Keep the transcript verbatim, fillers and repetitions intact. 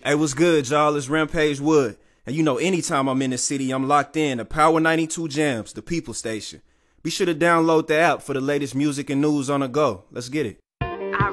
Hey, what's good, y'all? It's Rampage Wood. And you know, anytime I'm in the city, I'm locked in to Power ninety-two Jams, the People Station. Be sure to download the app for the latest music and news on the go. Let's get it.